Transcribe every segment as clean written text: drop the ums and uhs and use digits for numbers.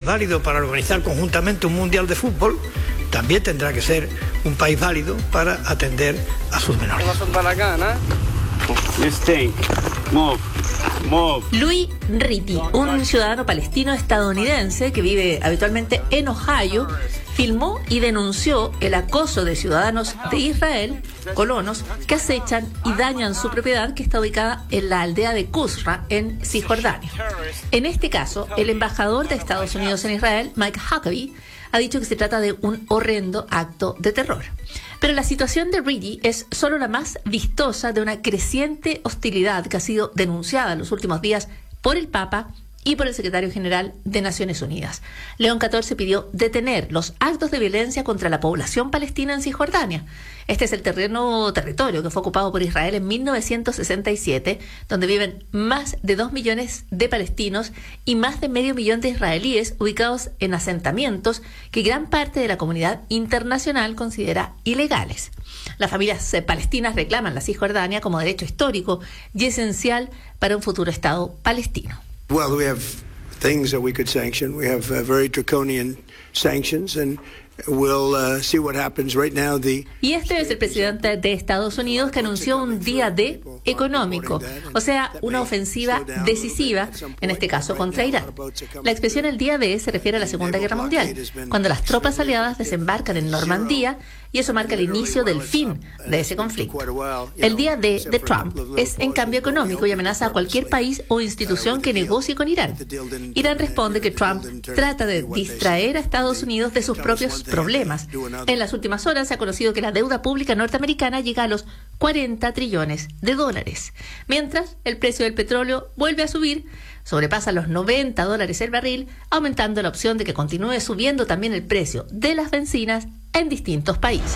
válido para organizar conjuntamente un mundial de fútbol, también tendrá que ser un país válido para atender a sus menores. Louis Ritty, un ciudadano palestino estadounidense que vive habitualmente en Ohio, filmó y denunció el acoso de ciudadanos de Israel, colonos, que acechan y dañan su propiedad que está ubicada en la aldea de Qusra, en Cisjordania. En este caso, el embajador de Estados Unidos en Israel, Mike Huckabee, ha dicho que se trata de un horrendo acto de terror. Pero la situación de Ritty es solo la más vistosa de una creciente hostilidad que ha sido denunciada en los últimos días por el Papa y por el secretario general de Naciones Unidas. León XIV pidió detener los actos de violencia contra la población palestina en Cisjordania. Este es el territorio que fue ocupado por Israel en 1967, donde viven más de 2 millones de palestinos y más de medio millón de israelíes ubicados en asentamientos que gran parte de la comunidad internacional considera ilegales. Las familias palestinas reclaman la Cisjordania como derecho histórico y esencial para un futuro Estado palestino. Well, we have things that we could sanction. We have very draconian sanctions, and we'll see what happens right now. Y este es el presidente de Estados Unidos que anunció un día D económico, o sea, una ofensiva decisiva, en este caso contra Irán. La expresión el día D se refiere a la Segunda Guerra Mundial, cuando las tropas aliadas desembarcan en Normandía, y eso marca el inicio del fin de ese conflicto. El día D de Trump es en cambio económico y amenaza a cualquier país o institución que negocie con Irán. Irán responde que Trump trata de distraer a Estados Unidos de sus propios problemas. En las últimas horas se ha conocido que la deuda pública norteamericana llega a los 40 trillones de dólares, mientras el precio del petróleo vuelve a subir, sobrepasa los $90 el barril, aumentando la opción de que continúe subiendo también el precio de las bencinas en distintos países.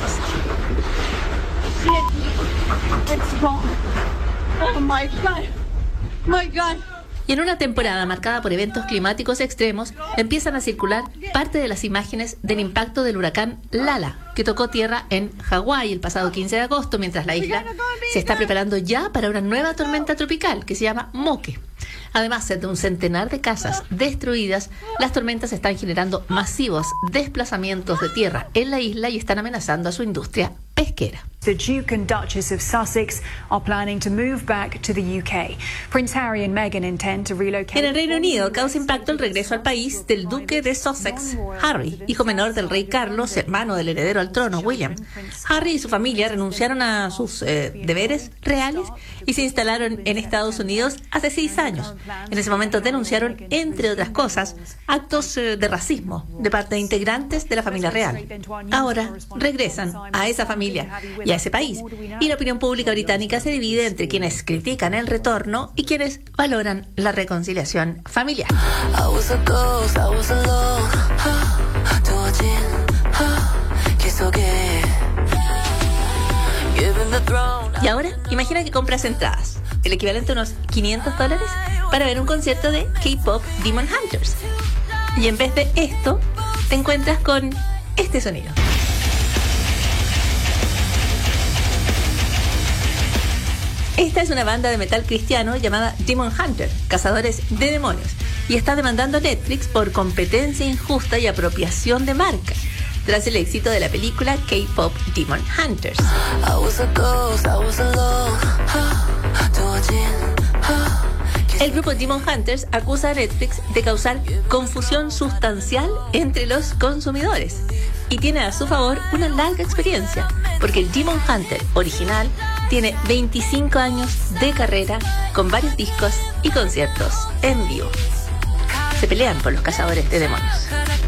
Oh my God. My God. Y en una temporada marcada por eventos climáticos extremos, empiezan a circular parte de las imágenes del impacto del huracán Lala, que tocó tierra en Hawái el pasado 15 de agosto, mientras la isla se está preparando ya para una nueva tormenta tropical que se llama Moque. Además de un centenar de casas destruidas, las tormentas están generando masivos desplazamientos de tierra en la isla y están amenazando a su industria pesquera. The Duke and Duchess of Sussex are planning to move back to the UK. Prince Harry and Meghan intend to relocate. En el Reino Unido causa impacto el regreso al país del duque de Sussex, Harry, hijo menor del rey Carlos, hermano del heredero al trono, William. Harry y su familia renunciaron a sus deberes reales y se instalaron en Estados Unidos hace 6 años. En ese momento denunciaron, entre otras cosas, actos de racismo de parte de integrantes de la familia real. Ahora regresan a esa familia y a ese país, y la opinión pública británica se divide entre quienes critican el retorno y quienes valoran la reconciliación familiar. Y ahora, imagina que compras entradas, el equivalente a unos $500, para ver un concierto de K-Pop Demon Hunters. Y en vez de esto, te encuentras con este sonido. Esta es una banda de metal cristiano llamada Demon Hunter, cazadores de demonios, y está demandando a Netflix por competencia injusta y apropiación de marca, tras el éxito de la película K-Pop Demon Hunters. El grupo Demon Hunters acusa a Netflix de causar confusión sustancial entre los consumidores y tiene a su favor una larga experiencia, porque el Demon Hunter original tiene 25 años de carrera con varios discos y conciertos en vivo. Se pelean por los cazadores de demonios.